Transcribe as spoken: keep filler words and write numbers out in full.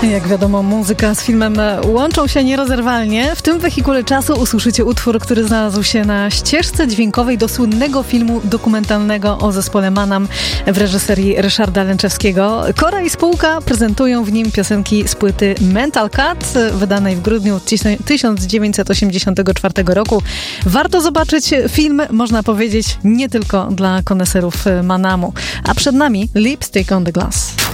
Jak wiadomo, muzyka z filmem łączą się nierozerwalnie. W tym wehikule czasu usłyszycie utwór, który znalazł się na ścieżce dźwiękowej do słynnego filmu dokumentalnego o zespole Manam w reżyserii Ryszarda Lęczewskiego. Kora i spółka prezentują w nim piosenki z płyty Mental Cut, wydanej w grudniu tysiąc dziewięćset osiemdziesiątego czwartego roku. Warto zobaczyć film, można powiedzieć, nie tylko dla koneserów Manamu. A przed nami Lipstick on the Glass.